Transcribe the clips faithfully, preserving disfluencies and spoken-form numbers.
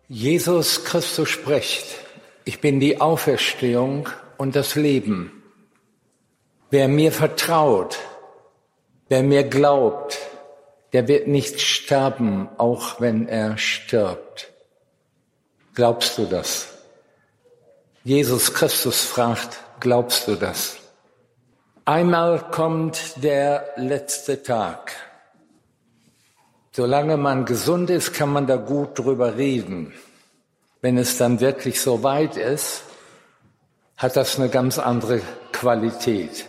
Jesus Christus spricht: Ich bin die Auferstehung und das Leben. Wer mir vertraut, wer mir glaubt, der wird nicht sterben, auch wenn er stirbt. Glaubst du das? Jesus Christus fragt: Glaubst du das? Einmal kommt der letzte Tag. Solange man gesund ist, kann man da gut drüber reden. Wenn es dann wirklich so weit ist, hat das eine ganz andere Qualität.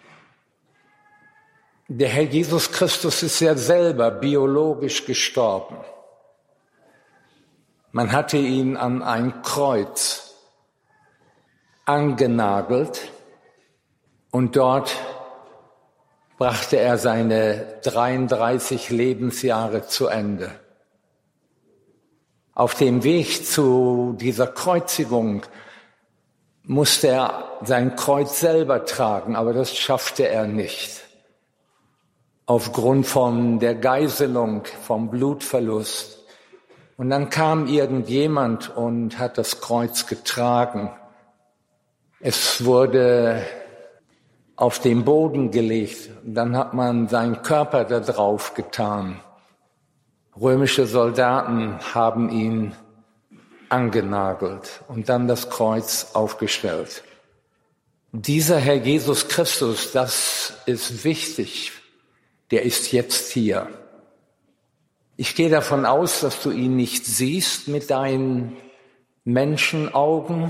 Der Herr Jesus Christus ist ja selber biologisch gestorben. Man hatte ihn an ein Kreuz angenagelt und dort brachte er seine dreiunddreißig Lebensjahre zu Ende. Auf dem Weg zu dieser Kreuzigung musste er sein Kreuz selber tragen, aber das schaffte er nicht. Aufgrund von der Geiselung, vom Blutverlust. Und dann kam irgendjemand und hat das Kreuz getragen. Es wurde auf den Boden gelegt. Dann hat man seinen Körper da drauf getan. Römische Soldaten haben ihn angenagelt und dann das Kreuz aufgestellt. Dieser Herr Jesus Christus, das ist wichtig, der ist jetzt hier. Ich gehe davon aus, dass du ihn nicht siehst mit deinen Menschenaugen.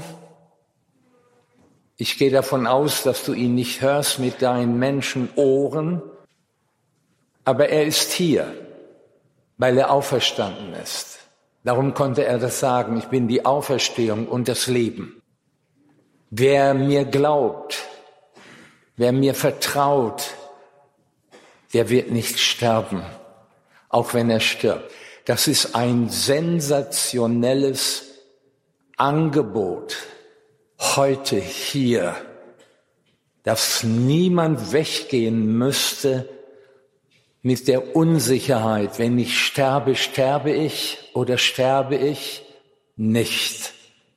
Ich gehe davon aus, dass du ihn nicht hörst mit deinen Menschenohren, aber er ist hier, weil er auferstanden ist. Darum konnte er das sagen: Ich bin die Auferstehung und das Leben. Wer mir glaubt, wer mir vertraut, der wird nicht sterben, auch wenn er stirbt. Das ist ein sensationelles Angebot. Heute hier, dass niemand weggehen müsste mit der Unsicherheit, wenn ich sterbe, sterbe ich oder sterbe ich nicht.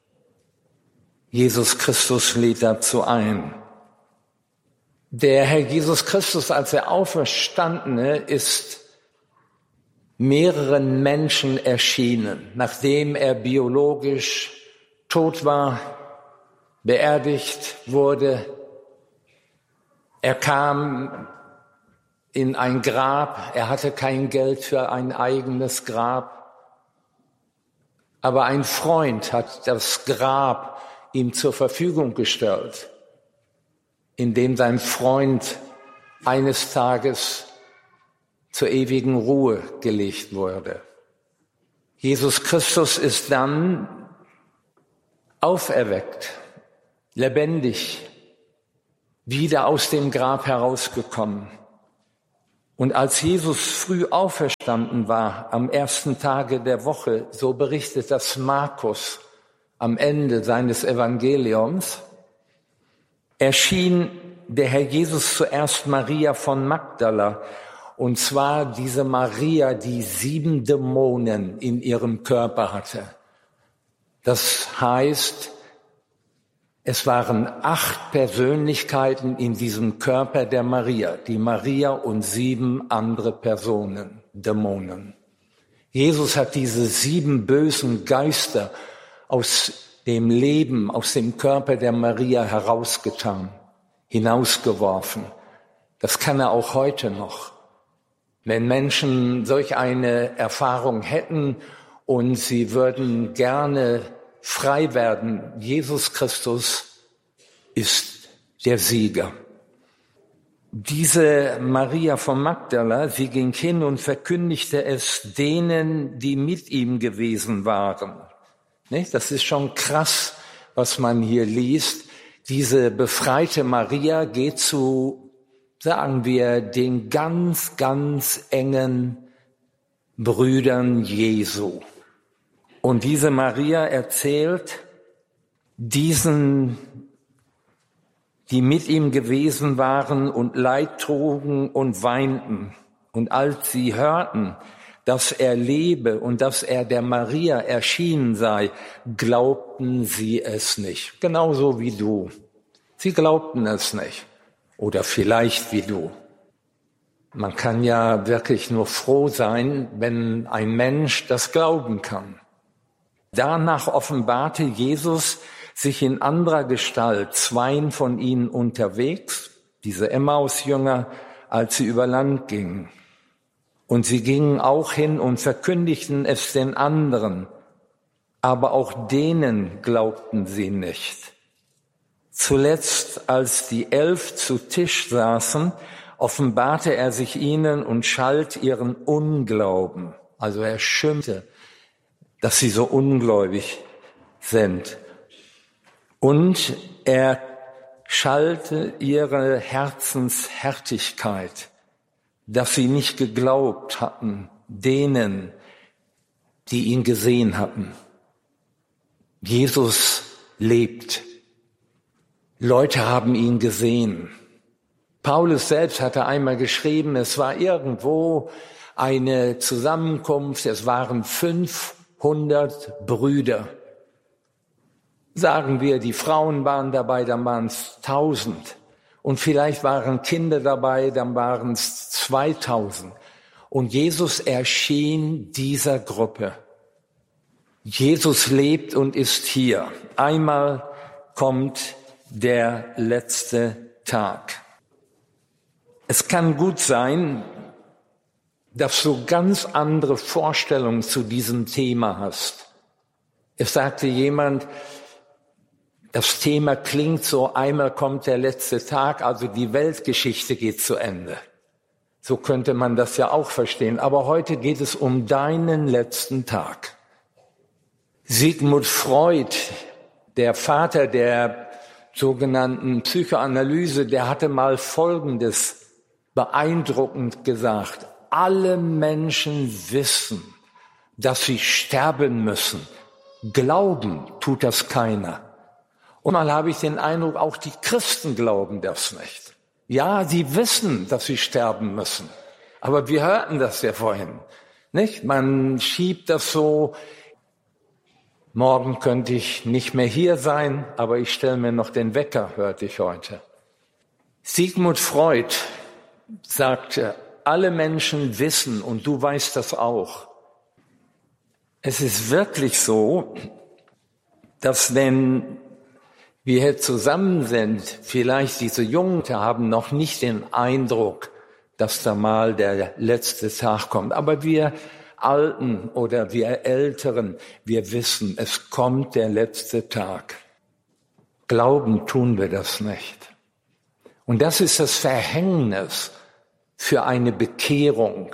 Jesus Christus lädt dazu ein. Der Herr Jesus Christus als der Auferstandene ist mehreren Menschen erschienen, nachdem er biologisch tot war, beerdigt wurde. Er kam in ein Grab. Er hatte kein Geld für ein eigenes Grab. Aber ein Freund hat das Grab ihm zur Verfügung gestellt, indem sein Freund eines Tages zur ewigen Ruhe gelegt wurde. Jesus Christus ist dann auferweckt, lebendig, wieder aus dem Grab herausgekommen. Und als Jesus früh auferstanden war, am ersten Tage der Woche, so berichtet das Markus am Ende seines Evangeliums, erschien der Herr Jesus zuerst Maria von Magdala, und zwar diese Maria, die sieben Dämonen in ihrem Körper hatte. Das heißt, es waren acht Persönlichkeiten in diesem Körper der Maria, die Maria und sieben andere Personen, Dämonen. Jesus hat diese sieben bösen Geister aus dem Leben, aus dem Körper der Maria herausgetan, hinausgeworfen. Das kann er auch heute noch. Wenn Menschen solch eine Erfahrung hätten und sie würden gerne frei werden, Jesus Christus ist der Sieger. Diese Maria von Magdala, sie ging hin und verkündigte es denen, die mit ihm gewesen waren. Das ist schon krass, was man hier liest. Diese befreite Maria geht zu, sagen wir, den ganz, ganz engen Brüdern Jesu. Und diese Maria erzählt diesen, die mit ihm gewesen waren und Leid trugen und weinten. Und als sie hörten, dass er lebe und dass er der Maria erschienen sei, glaubten sie es nicht. Genauso wie du. Sie glaubten es nicht. Oder vielleicht wie du. Man kann ja wirklich nur froh sein, wenn ein Mensch das glauben kann. Danach offenbarte Jesus sich in anderer Gestalt zweien von ihnen unterwegs, diese Emmaus-Jünger, als sie über Land gingen. Und sie gingen auch hin und verkündigten es den anderen, aber auch denen glaubten sie nicht. Zuletzt, als die Elf zu Tisch saßen, offenbarte er sich ihnen und schalt ihren Unglauben. Also er schimpfte, dass sie so ungläubig sind. Und er schalte ihre Herzenshärtigkeit, dass sie nicht geglaubt hatten, denen, die ihn gesehen hatten. Jesus lebt. Leute haben ihn gesehen. Paulus selbst hatte einmal geschrieben, es war irgendwo eine Zusammenkunft, es waren fünfhundert Brüder. Sagen wir, die Frauen waren dabei, dann waren es tausend. Und vielleicht waren Kinder dabei, dann waren es zweitausend. Und Jesus erschien dieser Gruppe. Jesus lebt und ist hier. Einmal kommt der letzte Tag. Es kann gut sein, dass du ganz andere Vorstellungen zu diesem Thema hast. Es sagte jemand, das Thema klingt so, einmal kommt der letzte Tag, also die Weltgeschichte geht zu Ende. So könnte man das ja auch verstehen. Aber heute geht es um deinen letzten Tag. Sigmund Freud, der Vater der sogenannten Psychoanalyse, der hatte mal Folgendes beeindruckend gesagt. Alle Menschen wissen, dass sie sterben müssen. Glauben tut das keiner. Und mal habe ich den Eindruck, auch die Christen glauben das nicht. Ja, sie wissen, dass sie sterben müssen. Aber wir hörten das ja vorhin, nicht? Man schiebt das so, morgen könnte ich nicht mehr hier sein, aber ich stelle mir noch den Wecker, hörte ich heute. Sigmund Freud sagte, alle Menschen wissen, und du weißt das auch, es ist wirklich so, dass wenn wir hier zusammen sind, vielleicht diese Jungen haben noch nicht den Eindruck, dass da mal der letzte Tag kommt. Aber wir Alten oder wir Älteren, wir wissen, es kommt der letzte Tag. Glauben tun wir das nicht. Und das ist das Verhängnis für eine Bekehrung,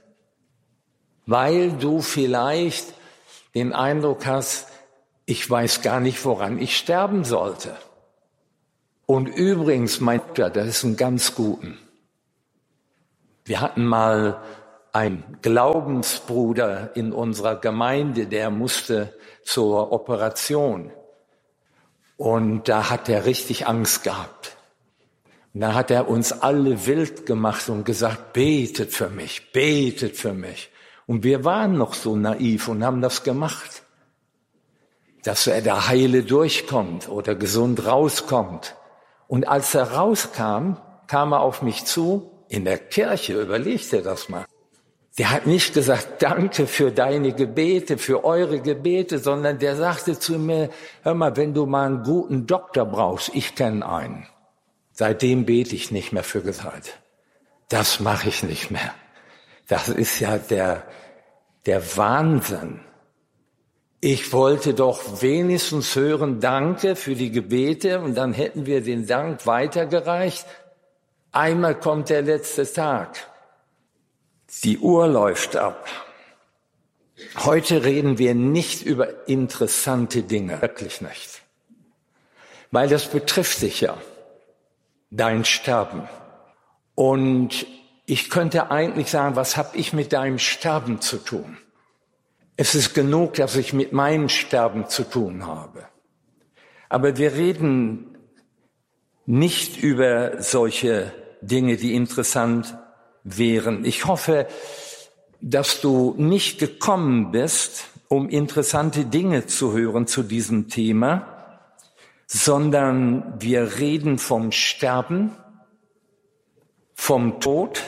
weil du vielleicht den Eindruck hast, ich weiß gar nicht, woran ich sterben sollte. Und übrigens, mein Doktor, das ist ein ganz guten. Wir hatten mal einen Glaubensbruder in unserer Gemeinde, der musste zur Operation. Und da hat er richtig Angst gehabt. Und da hat er uns alle wild gemacht und gesagt, betet für mich, betet für mich. Und wir waren noch so naiv und haben das gemacht, dass er da heile durchkommt oder gesund rauskommt. Und als er rauskam, kam er auf mich zu, in der Kirche, überleg dir das mal. Der hat nicht gesagt, danke für deine Gebete, für eure Gebete, sondern der sagte zu mir, hör mal, wenn du mal einen guten Doktor brauchst, ich kenne einen. Seitdem bete ich nicht mehr für Gesundheit. Das mache ich nicht mehr. Das ist ja der, der Wahnsinn. Ich wollte doch wenigstens hören, danke für die Gebete, und dann hätten wir den Dank weitergereicht. Einmal kommt der letzte Tag. Die Uhr läuft ab. Heute reden wir nicht über interessante Dinge, wirklich nicht. Weil das betrifft dich ja, dein Sterben. Und ich könnte eigentlich sagen, was habe ich mit deinem Sterben zu tun? Es ist genug, dass ich mit meinem Sterben zu tun habe. Aber wir reden nicht über solche Dinge, die interessant wären. Ich hoffe, dass du nicht gekommen bist, um interessante Dinge zu hören zu diesem Thema, sondern wir reden vom Sterben, vom Tod,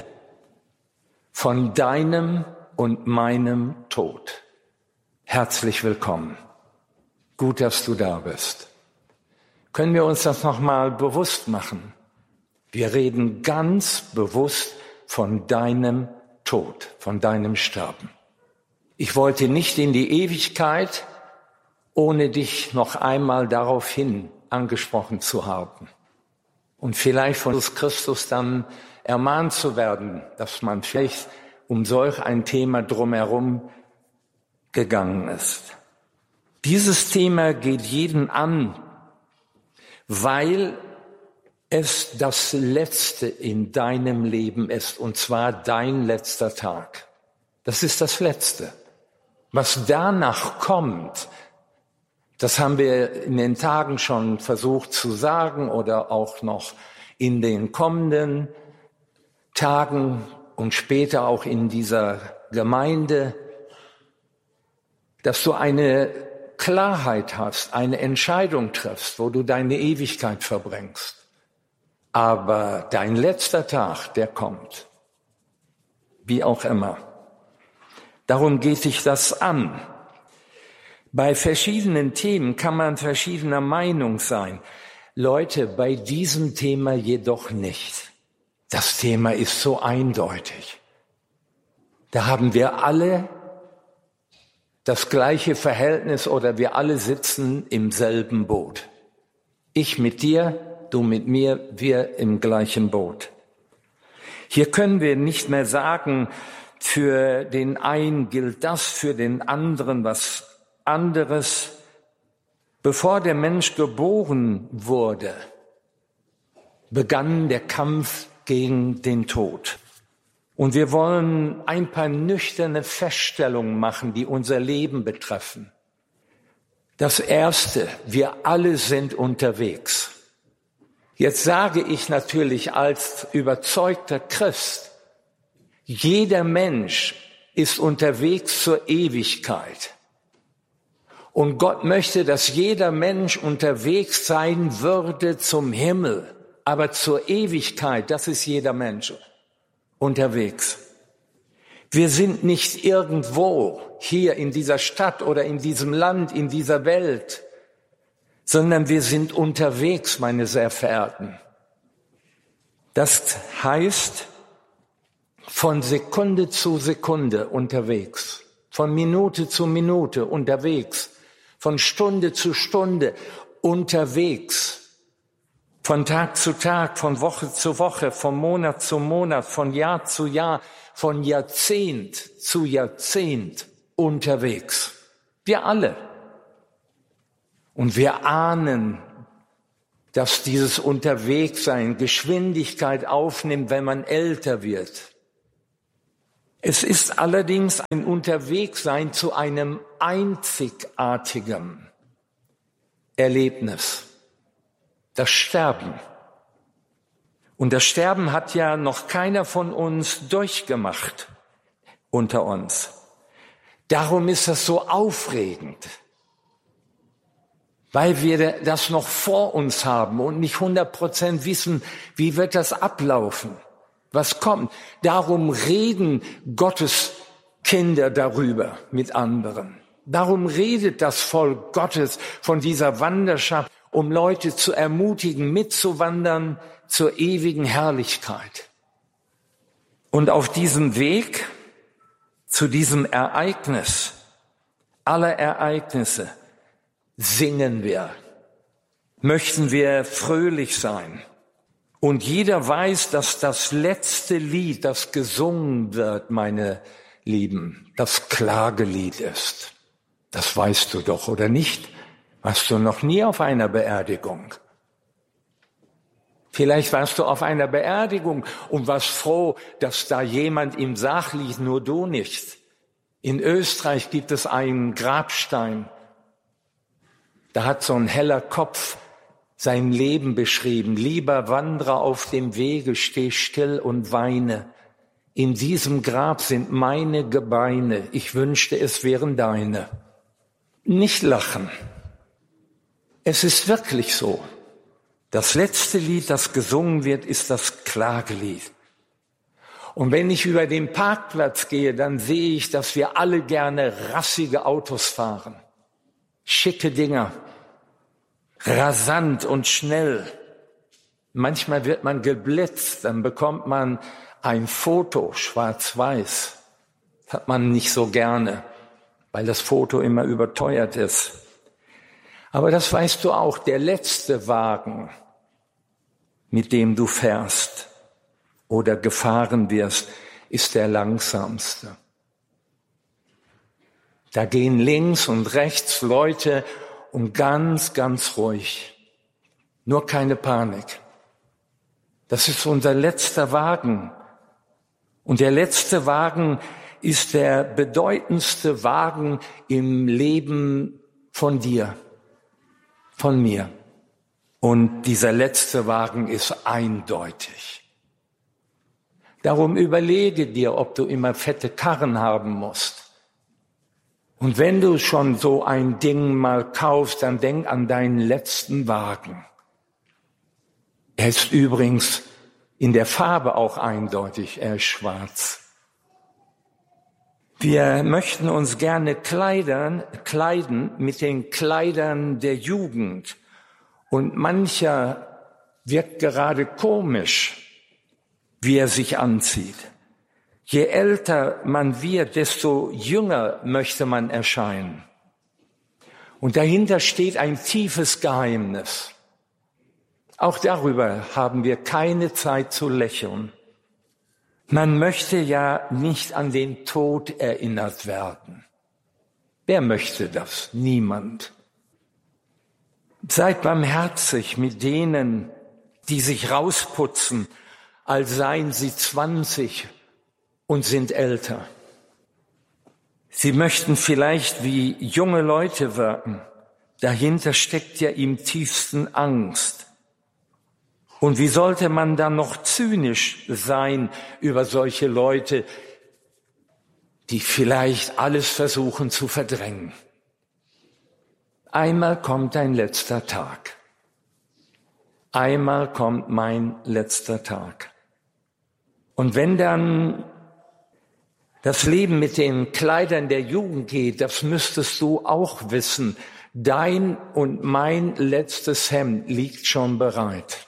von deinem und meinem Tod. Herzlich willkommen. Gut, dass du da bist. Können wir uns das nochmal bewusst machen? Wir reden ganz bewusst von deinem Tod, von deinem Sterben. Ich wollte nicht in die Ewigkeit, ohne dich noch einmal daraufhin angesprochen zu haben. Und vielleicht von Jesus Christus dann ermahnt zu werden, dass man vielleicht um solch ein Thema drumherum gegangen ist. Dieses Thema geht jeden an, weil es das Letzte in deinem Leben ist, und zwar dein letzter Tag. Das ist das Letzte. Was danach kommt, das haben wir in den Tagen schon versucht zu sagen oder auch noch in den kommenden Tagen und später auch in dieser Gemeinde, dass du eine Klarheit hast, eine Entscheidung triffst, wo du deine Ewigkeit verbringst. Aber dein letzter Tag, der kommt. Wie auch immer. Darum geht dich das an. Bei verschiedenen Themen kann man verschiedener Meinung sein. Leute, bei diesem Thema jedoch nicht. Das Thema ist so eindeutig. Da haben wir alle das gleiche Verhältnis oder wir alle sitzen im selben Boot. Ich mit dir, du mit mir, wir im gleichen Boot. Hier können wir nicht mehr sagen, für den einen gilt das, für den anderen was anderes. Bevor der Mensch geboren wurde, begann der Kampf gegen den Tod. Und wir wollen ein paar nüchterne Feststellungen machen, die unser Leben betreffen. Das Erste, wir alle sind unterwegs. Jetzt sage ich natürlich als überzeugter Christ, jeder Mensch ist unterwegs zur Ewigkeit. Und Gott möchte, dass jeder Mensch unterwegs sein würde zum Himmel. Aber zur Ewigkeit, das ist jeder Mensch unterwegs. Wir sind nicht irgendwo hier in dieser Stadt oder in diesem Land, in dieser Welt, sondern wir sind unterwegs, meine sehr Verehrten. Das heißt, von Sekunde zu Sekunde unterwegs, von Minute zu Minute unterwegs, von Stunde zu Stunde unterwegs, von Tag zu Tag, von Woche zu Woche, von Monat zu Monat, von Jahr zu Jahr, von Jahrzehnt zu Jahrzehnt unterwegs. Wir alle. Und wir ahnen, dass dieses Unterwegssein Geschwindigkeit aufnimmt, wenn man älter wird. Es ist allerdings ein Unterwegssein zu einem einzigartigen Erlebnis. Das Sterben. Und das Sterben hat ja noch keiner von uns durchgemacht unter uns. Darum ist das so aufregend, weil wir das noch vor uns haben und nicht hundert Prozent wissen, wie wird das ablaufen, was kommt. Darum reden Gottes Kinder darüber mit anderen. Darum redet das Volk Gottes von dieser Wanderschaft, um Leute zu ermutigen, mitzuwandern zur ewigen Herrlichkeit. Und auf diesem Weg zu diesem Ereignis, aller Ereignisse, singen wir, möchten wir fröhlich sein. Und jeder weiß, dass das letzte Lied, das gesungen wird, meine Lieben, das Klagelied ist. Das weißt du doch, oder nicht? Warst du noch nie auf einer Beerdigung? Vielleicht warst du auf einer Beerdigung und warst froh, dass da jemand im Sarg liegt, nur du nicht. In Österreich gibt es einen Grabstein. Da hat so ein heller Kopf sein Leben beschrieben. Lieber Wanderer auf dem Wege, steh still und weine. in diesem Grab sind meine Gebeine, ich wünschte, es wären deine. Nicht lachen. Es ist wirklich so. Das letzte Lied, das gesungen wird, ist das Klagelied. Und wenn ich über den Parkplatz gehe, dann sehe ich, dass wir alle gerne rassige Autos fahren. Schicke Dinger. Rasant und schnell. Manchmal wird man geblitzt, dann bekommt man ein Foto, schwarz-weiß. Das hat man nicht so gerne, weil das Foto immer überteuert ist. Aber das weißt du auch, der letzte Wagen, mit dem du fährst oder gefahren wirst, ist der langsamste. Da gehen links und rechts Leute und ganz, ganz ruhig. Nur keine Panik. Das ist unser letzter Wagen. Und der letzte Wagen ist der bedeutendste Wagen im Leben von dir, von mir. Und dieser letzte Wagen ist eindeutig. Darum überlege dir, ob du immer fette Karren haben musst. Und wenn du schon so ein Ding mal kaufst, dann denk an deinen letzten Wagen. Er ist übrigens in der Farbe auch eindeutig, er ist schwarz. Wir möchten uns gerne kleidern, kleiden mit den Kleidern der Jugend. Und mancher wirkt gerade komisch, wie er sich anzieht. Je älter man wird, desto jünger möchte man erscheinen. Und dahinter steht ein tiefes Geheimnis. Auch darüber haben wir keine Zeit zu lächeln. Man möchte ja nicht an den Tod erinnert werden. Wer möchte das? Niemand. Seid barmherzig mit denen, die sich rausputzen, als seien sie zwanzig und sind älter. Sie möchten vielleicht wie junge Leute wirken. Dahinter steckt ja im tiefsten Angst. Und wie sollte man dann noch zynisch sein über solche Leute, die vielleicht alles versuchen zu verdrängen? Einmal kommt ein letzter Tag. Einmal kommt mein letzter Tag. Und wenn dann das Leben mit den Kleidern der Jugend geht, das müsstest du auch wissen. Dein und mein letztes Hemd liegt schon bereit.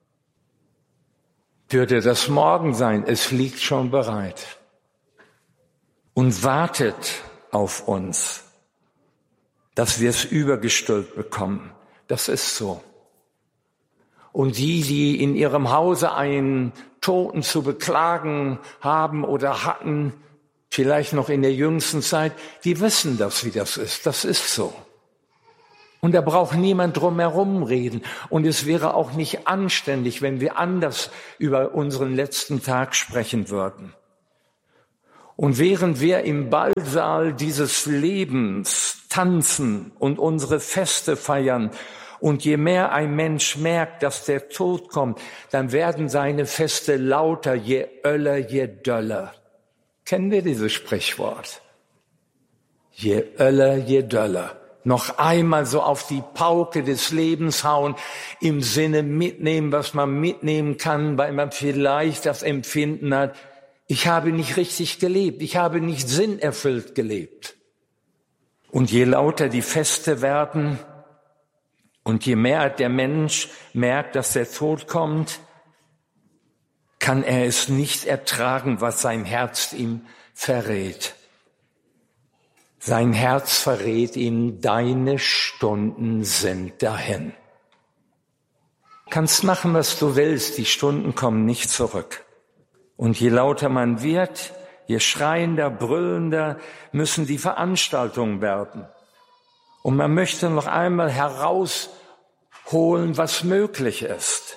Würde das morgen sein, es liegt schon bereit und wartet auf uns, dass wir es übergestülpt bekommen. Das ist so. Und die, die in ihrem Hause einen Toten zu beklagen haben oder hatten, vielleicht noch in der jüngsten Zeit, die wissen das, wie das ist. Das ist so. Und da braucht niemand drum herum reden. Und es wäre auch nicht anständig, wenn wir anders über unseren letzten Tag sprechen würden. Und während wir im Ballsaal dieses Lebens tanzen und unsere Feste feiern, und je mehr ein Mensch merkt, dass der Tod kommt, dann werden seine Feste lauter, je öller, je döller. Kennen wir dieses Sprichwort? Je öller, je döller. Noch einmal so auf die Pauke des Lebens hauen, im Sinne mitnehmen, was man mitnehmen kann, weil man vielleicht das Empfinden hat, ich habe nicht richtig gelebt, ich habe nicht sinnerfüllt gelebt. Und je lauter die Feste werden und je mehr der Mensch merkt, dass der Tod kommt, kann er es nicht ertragen, was sein Herz ihm verrät. Sein Herz verrät ihm, deine Stunden sind dahin. Kannst machen, was du willst, die Stunden kommen nicht zurück. Und je lauter man wird, je schreiender, brüllender müssen die Veranstaltungen werden. Und man möchte noch einmal herausholen, was möglich ist.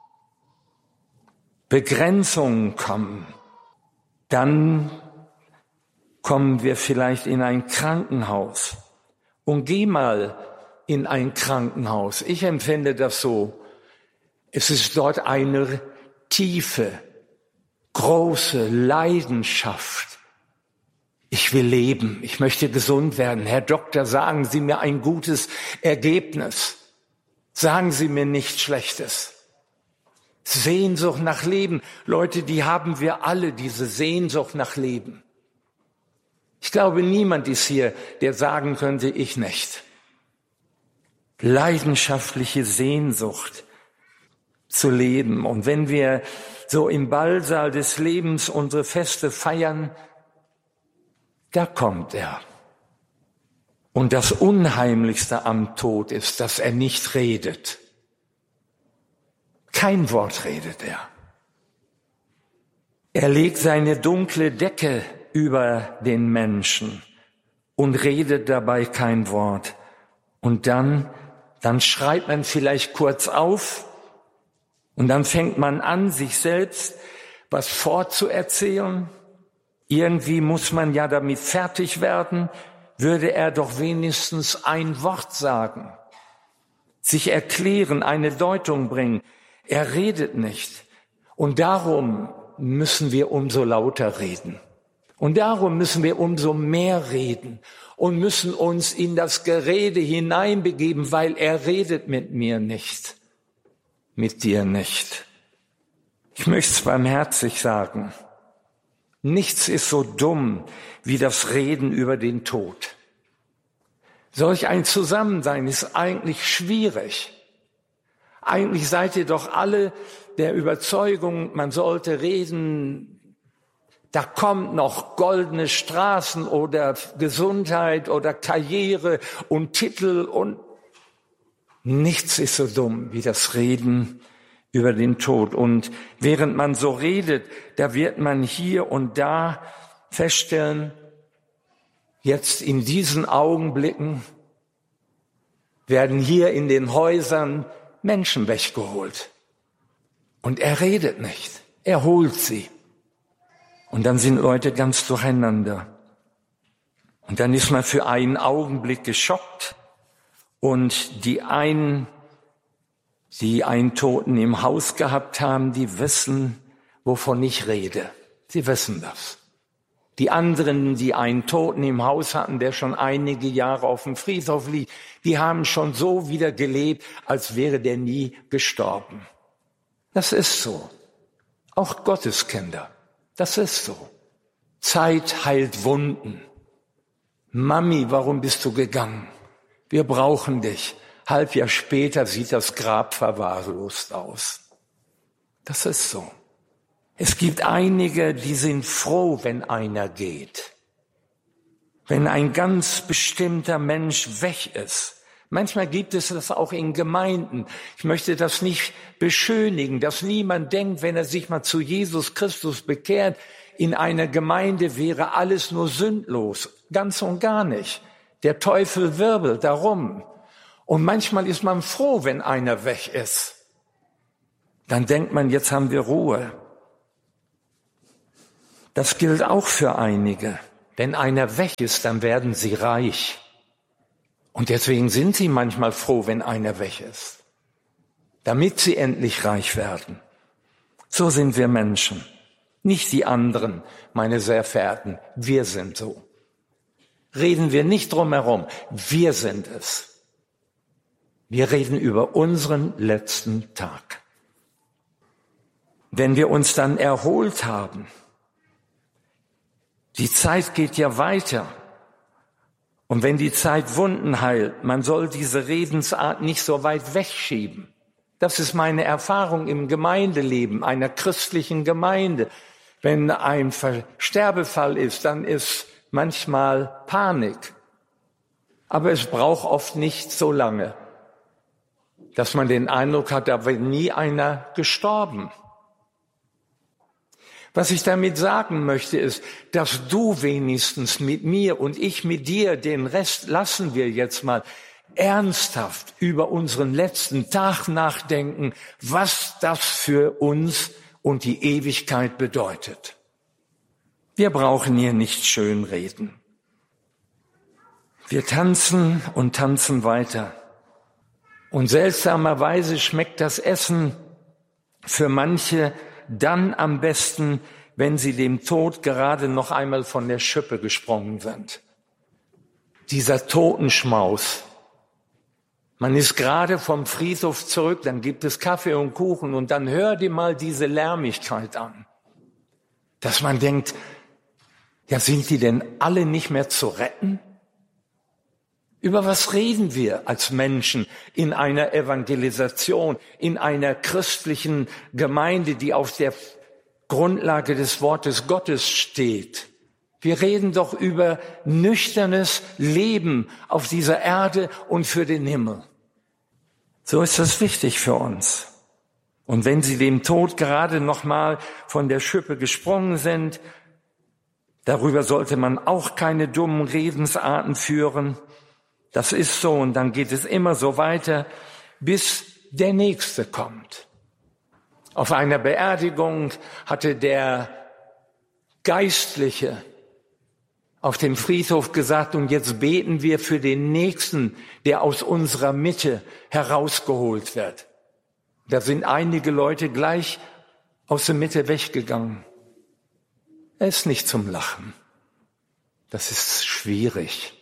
Begrenzungen kommen, dann kommen wir vielleicht in ein Krankenhaus. Und geh mal in ein Krankenhaus. Ich empfinde das so. Es ist dort eine Tiefe, große Leidenschaft. Ich will leben, ich möchte gesund werden. Herr Doktor, sagen Sie mir ein gutes Ergebnis. Sagen Sie mir nichts Schlechtes. Sehnsucht nach Leben. Leute, die haben wir alle, diese Sehnsucht nach Leben. Ich glaube, niemand ist hier, der sagen könnte, ich nicht. Leidenschaftliche Sehnsucht zu leben. Und wenn wir so im Ballsaal des Lebens unsere Feste feiern, da kommt er. Und das Unheimlichste am Tod ist, dass er nicht redet. Kein Wort redet er. Er legt seine dunkle Decke über den Menschen und redet dabei kein Wort. Und dann, dann schreit man vielleicht kurz auf und dann fängt man an, sich selbst was vorzuerzählen. Irgendwie muss man ja damit fertig werden, würde er doch wenigstens ein Wort sagen, sich erklären, eine Deutung bringen. Er redet nicht. Und darum müssen wir umso lauter reden. Und darum müssen wir umso mehr reden und müssen uns in das Gerede hineinbegeben, weil er redet mit mir nicht, mit dir nicht. Ich möchte es barmherzig sagen. Nichts ist so dumm wie das Reden über den Tod. Solch ein Zusammensein ist eigentlich schwierig. Eigentlich seid ihr doch alle der Überzeugung, man sollte reden, da kommt noch goldene Straßen oder Gesundheit oder Karriere und Titel und nichts ist so dumm wie das Reden über den Tod. Und während man so redet, da wird man hier und da feststellen, jetzt in diesen Augenblicken werden hier in den Häusern Menschen weggeholt. Und er redet nicht, er holt sie. Und dann sind Leute ganz durcheinander. Und dann ist man für einen Augenblick geschockt und die einen, die einen Toten im Haus gehabt haben, die wissen, wovon ich rede. Sie wissen das. Die anderen, die einen Toten im Haus hatten, der schon einige Jahre auf dem Friedhof liegt, die haben schon so wieder gelebt, als wäre der nie gestorben. Das ist so. Auch Gottes Kinder. Das ist so. Zeit heilt Wunden. Mami, warum bist du gegangen? Wir brauchen dich. Halb Jahr später sieht das Grab verwahrlost aus. Das ist so. Es gibt einige, die sind froh, wenn einer geht. Wenn ein ganz bestimmter Mensch weg ist. Manchmal gibt es das auch in Gemeinden. Ich möchte das nicht beschönigen, dass niemand denkt, wenn er sich mal zu Jesus Christus bekehrt, in einer Gemeinde wäre alles nur sündlos. Ganz und gar nicht. Der Teufel wirbelt darum. Und manchmal ist man froh, wenn einer weg ist. Dann denkt man, jetzt haben wir Ruhe. Das gilt auch für einige. Wenn einer weg ist, dann werden sie reich. Und deswegen sind sie manchmal froh, wenn einer weg ist, damit sie endlich reich werden. So sind wir Menschen, nicht die anderen, meine sehr verehrten. Wir sind so. Reden wir nicht drum herum, wir sind es. Wir reden über unseren letzten Tag. Wenn wir uns dann erholt haben, die Zeit geht ja weiter. Und wenn die Zeit Wunden heilt, man soll diese Redensart nicht so weit wegschieben. Das ist meine Erfahrung im Gemeindeleben, einer christlichen Gemeinde. Wenn ein Sterbefall ist, dann ist manchmal Panik. Aber es braucht oft nicht so lange, dass man den Eindruck hat, da wird nie einer gestorben. Was ich damit sagen möchte, ist, dass du wenigstens mit mir und ich mit dir, den Rest lassen wir jetzt mal, ernsthaft über unseren letzten Tag nachdenken, was das für uns und die Ewigkeit bedeutet. Wir brauchen hier nicht schönreden. Wir tanzen und tanzen weiter. Und seltsamerweise schmeckt das Essen für manche dann am besten, wenn sie dem Tod gerade noch einmal von der Schippe gesprungen sind. Dieser Totenschmaus. Man ist gerade vom Friedhof zurück, dann gibt es Kaffee und Kuchen und dann hör dir mal diese Lärmigkeit an. Dass man denkt, ja, sind die denn alle nicht mehr zu retten? Über was reden wir als Menschen in einer Evangelisation, in einer christlichen Gemeinde, die auf der Grundlage des Wortes Gottes steht? Wir reden doch über nüchternes Leben auf dieser Erde und für den Himmel. So ist das wichtig für uns. Und wenn sie dem Tod gerade noch mal von der Schippe gesprungen sind, darüber sollte man auch keine dummen Redensarten führen. Das ist so und dann geht es immer so weiter, bis der Nächste kommt. Auf einer Beerdigung hatte der Geistliche auf dem Friedhof gesagt, und jetzt beten wir für den Nächsten, der aus unserer Mitte herausgeholt wird. Da sind einige Leute gleich aus der Mitte weggegangen. Er ist nicht zum Lachen. Das ist schwierig.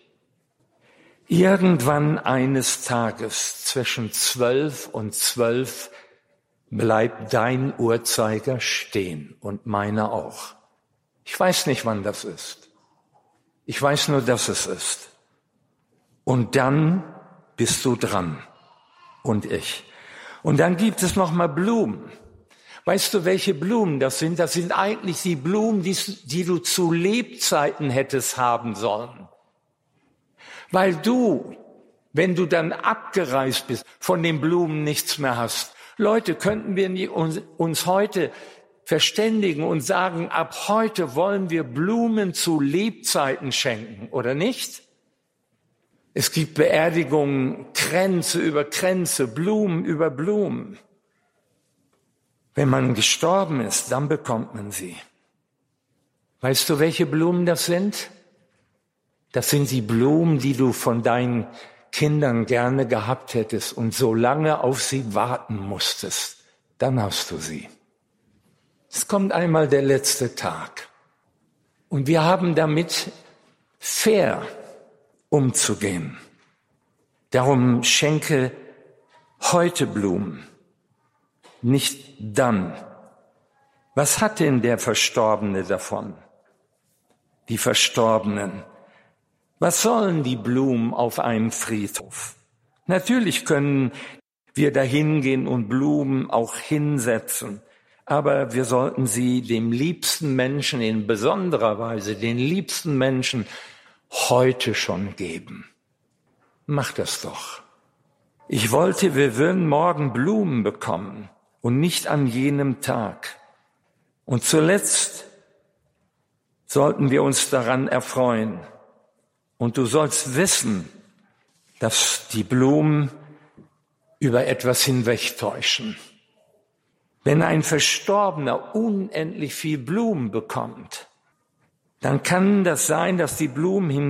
Irgendwann eines Tages zwischen zwölf und zwölf bleibt dein Uhrzeiger stehen und meiner auch. Ich weiß nicht, wann das ist. Ich weiß nur, dass es ist. Und dann bist du dran und ich. Und dann gibt es noch mal Blumen. Weißt du, welche Blumen das sind? Das sind eigentlich die Blumen, die, die du zu Lebzeiten hättest haben sollen. Weil du, wenn du dann abgereist bist, von den Blumen nichts mehr hast. Leute, könnten wir uns, uns heute verständigen und sagen, ab heute wollen wir Blumen zu Lebzeiten schenken, oder nicht? Es gibt Beerdigungen, Kränze über Kränze, Blumen über Blumen. Wenn man gestorben ist, dann bekommt man sie. Weißt du, welche Blumen das sind? Das sind die Blumen, die du von deinen Kindern gerne gehabt hättest und so lange auf sie warten musstest. Dann hast du sie. Es kommt einmal der letzte Tag. Und wir haben damit fair umzugehen. Darum schenke heute Blumen, nicht dann. Was hat denn der Verstorbene davon? Die Verstorbenen. Was sollen die Blumen auf einem Friedhof? Natürlich können wir da hingehen und Blumen auch hinsetzen. Aber wir sollten sie dem liebsten Menschen, in besonderer Weise den liebsten Menschen, heute schon geben. Mach das doch. Ich wollte, wir würden morgen Blumen bekommen und nicht an jenem Tag. Und zuletzt sollten wir uns daran erfreuen. Und du sollst wissen, dass die Blumen über etwas hinwegtäuschen. Wenn ein Verstorbener unendlich viel Blumen bekommt, dann kann das sein, dass die Blumen